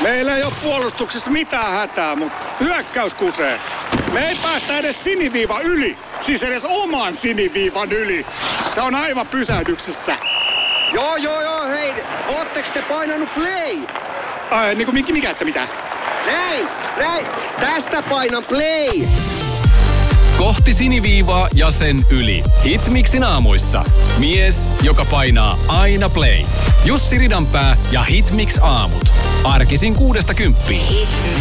Meillä ei ole puolustuksessa mitään hätää, mutta hyökkäys kusee. Me ei päästä edes siniviivan yli. Siis edes oman siniviivan yli. Tää on aivan pysähdyksissä. Joo, hei. Ootteko te painanut play? Ai, niinku mikä että mitä? Näin. Tästä painan play. Kohti siniviivaa ja sen yli. Hitmixin aamuissa. Mies, joka painaa aina play. Jussi Ridanpää ja Hitmix aamut. Arkisin 6–10.